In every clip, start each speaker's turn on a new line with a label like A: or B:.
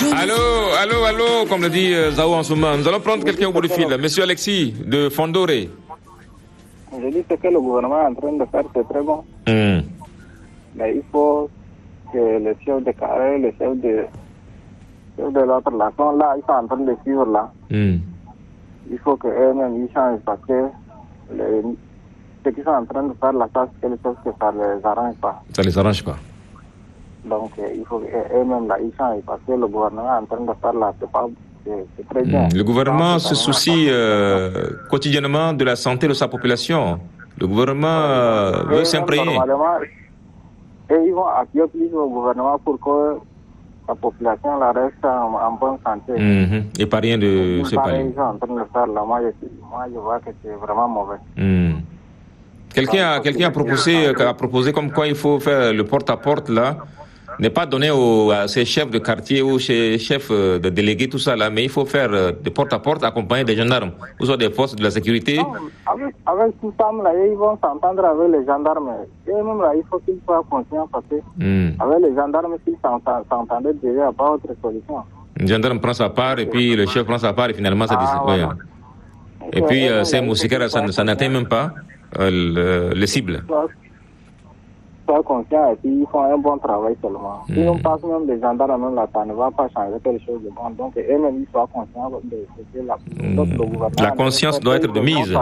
A: Allô, comme le dit Zao en ce moment. Nous allons prendre quelqu'un au bout du fil. Monsieur Alexis, de Fondoré.
B: Je dis ce que le gouvernement est en train de faire, c'est très bon. Mais il faut que les chefs de carré, les chefs de l'autre là, ils sont en train de suivre là. Il faut qu'eux-mêmes ils changent parce que ceux qui sont en train de faire la tâche, c'est quelque chose que ça ne les arrange pas.
A: Ça ne les arrange pas.
B: Donc il faut qu'eux-mêmes là, ils changent parce que le gouvernement est en train de faire là, c'est très bien.
A: Le gouvernement se soucie quotidiennement de la santé de sa population. Le gouvernement veut s'imprégner.
B: Et ils vont appuyer plus au gouvernement pour que la population la reste en bonne santé.
A: Et pas rien de séparer.
B: Ils sont en train de faire là. Moi, je vois que c'est vraiment mauvais.
A: Quelqu'un a proposé comme quoi il faut faire le porte-à-porte là. N'est pas donné à ces chefs de quartier ou ces chefs de délégués, tout ça là, mais il faut faire de porte-à-porte accompagné des gendarmes, ou soit des forces de la sécurité.
B: Non, avec tout ça, là, ils vont s'entendre avec les gendarmes. Et même là, il faut qu'ils soient conscients parce que avec les gendarmes, s'ils s'entendaient déjà, il n'y a pas autre solution.
A: Le gendarme prend sa part et puis le chef prend sa part et finalement ça
B: voilà.
A: Et puis ces moustiquaires, ça n'atteint même pas les cibles.
B: Soient conscients et puis ils font un bon travail seulement. Si on passe même des gendarmes, même là, ça ne va pas changer quelque chose de bon. Donc, eux-mêmes, ils soient conscients de ce que le gouvernement...
A: La conscience doit être de mise.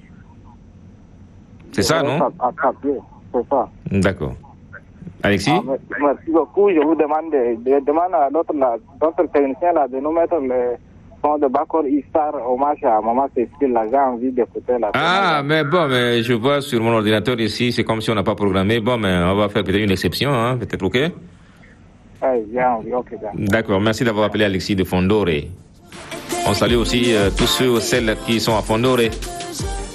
A: C'est ça, non?
B: C'est ça.
A: D'accord. Alexis?
B: Merci beaucoup. Je vous demande à d'autres techniciens là, de nous mettre le son de Bakor Issar hommage à Maman Cécile. Là, j'ai envie d'écouter la...
A: mais je vois sur mon ordinateur ici, c'est comme si on n'a pas programmé. Bon, mais on va faire peut-être une exception, hein, peut-être, ok?
B: J'ai envie, ok.
A: D'accord, merci d'avoir appelé Alexis de Fondoré. On salue aussi tous ceux ou celles qui sont à Fondoré.